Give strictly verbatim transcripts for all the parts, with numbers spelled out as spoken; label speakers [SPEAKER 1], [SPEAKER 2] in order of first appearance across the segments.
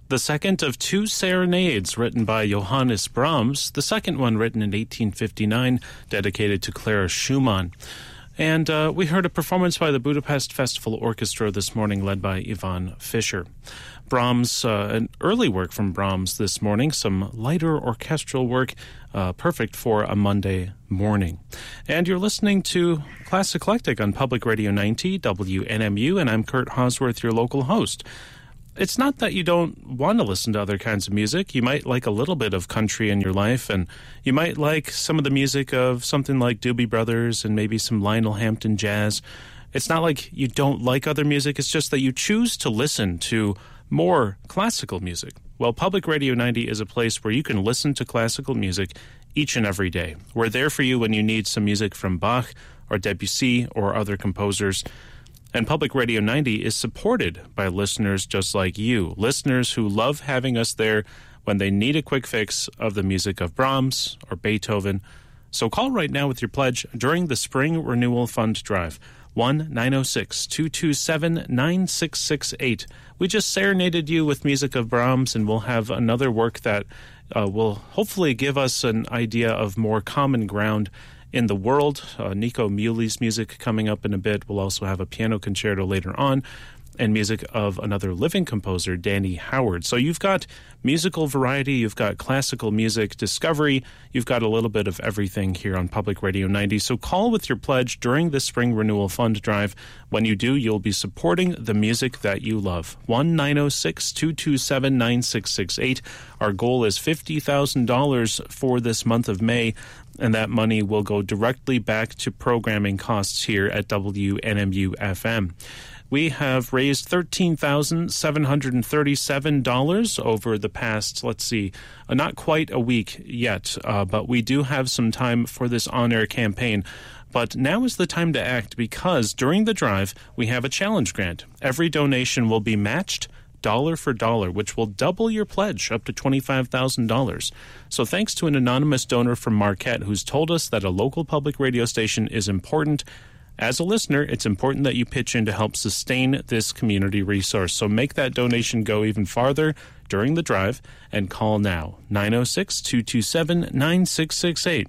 [SPEAKER 1] the second of two serenades written by Johannes Brahms, the second one written in eighteen fifty-nine, dedicated to Clara Schumann. And uh, we heard a performance by the Budapest Festival Orchestra this morning, led by Ivan Fischer. Brahms, uh, an early work from Brahms this morning, some lighter orchestral work, uh, perfect for a Monday morning. And you're listening to Classic Eclectic on Public Radio ninety, W N M U, and I'm Kurt Hosworth, your local host. It's not that you don't want to listen to other kinds of music. You might like a little bit of country in your life, and you might like some of the music of something like Doobie Brothers and maybe some Lionel Hampton jazz. It's not like you don't like other music. It's just that you choose to listen to more classical music. Well, Public Radio ninety is a place where you can listen to classical music each and every day. We're there for you when you need some music from Bach or Debussy or other composers. And Public Radio ninety is supported by listeners just like you, listeners who love having us there when they need a quick fix of the music of Brahms or Beethoven. So call right now with your pledge during the Spring Renewal Fund Drive, one nine oh six, two two seven, nine six six eight. We just serenaded you with music of Brahms, and we'll have another work that uh, will hopefully give us an idea of more common ground in the world. uh, Nico Muhly's music coming up in a bit. We'll also have a piano concerto later on, and music of another living composer, Danny Howard. So you've got musical variety, you've got classical music discovery, you've got a little bit of everything here on Public Radio ninety. So call with your pledge during the Spring Renewal Fund Drive. When you do, you'll be supporting the music that you love. one nine oh six, two two seven, nine six six eight. Our goal is fifty thousand dollars for this month of May, and that money will go directly back to programming costs here at W N M U F M. We have raised thirteen thousand seven hundred thirty-seven dollars over the past, let's see, uh, not quite a week yet, uh, but we do have some time for this on-air campaign. But now is the time to act, because during the drive, we have a challenge grant. Every donation will be matched dollar for dollar, which will double your pledge up to twenty-five thousand dollars. So thanks to an anonymous donor from Marquette who's told us that a local public radio station is important. As a listener, it's important that you pitch in to help sustain this community resource. So make that donation go even farther during the drive and call now, nine oh six, two two seven, nine six six eight.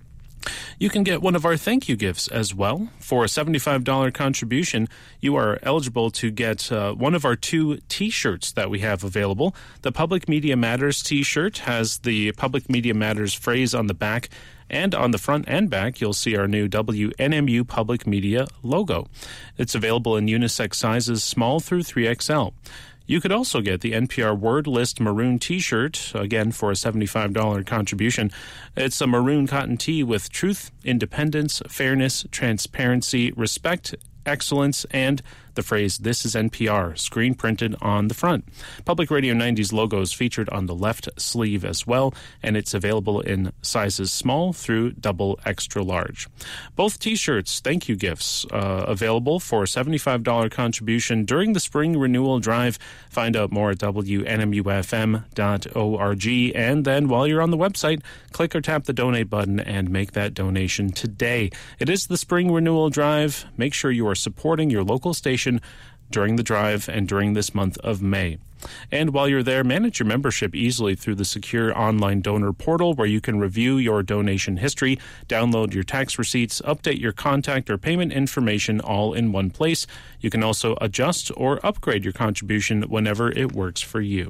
[SPEAKER 1] You can get one of our thank you gifts as well. For a seventy-five dollars contribution, you are eligible to get uh, one of our two T-shirts that we have available. The Public Media Matters T-shirt has the Public Media Matters phrase on the back, and on the front and back, you'll see our new W N M U Public Media logo. It's available in unisex sizes, small through three X L. You could also get the N P R Word List maroon T-shirt, again for a seventy-five dollars contribution. It's a maroon cotton tee with truth, independence, fairness, transparency, respect, excellence, and the phrase, "This is N P R," screen printed on the front. Public Radio ninety's logo is featured on the left sleeve as well, and it's available in sizes small through double extra large. Both T-shirts, thank you gifts, uh, available for a seventy-five dollars contribution during the Spring Renewal Drive. Find out more at W N M U F M dot org, and then while you're on the website, click or tap the donate button and make that donation today. It is the Spring Renewal Drive. Make sure you are supporting your local station during the drive and during this month of May. And while you're there, manage your membership easily through the secure online donor portal, where you can review your donation history, download your tax receipts, update your contact or payment information all in one place. You can also adjust or upgrade your contribution whenever it works for you.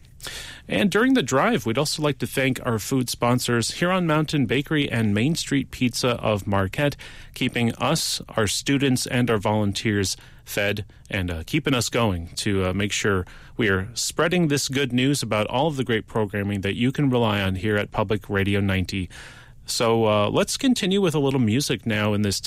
[SPEAKER 1] And during the drive, we'd also like to thank our food sponsors, Huron Mountain Bakery and Main Street Pizza of Marquette, keeping us, our students, and our volunteers fed and uh, keeping us going to uh, make sure we are spreading this good news about all of the great programming that you can rely on here at Public Radio ninety. So uh, let's continue with a little music now in this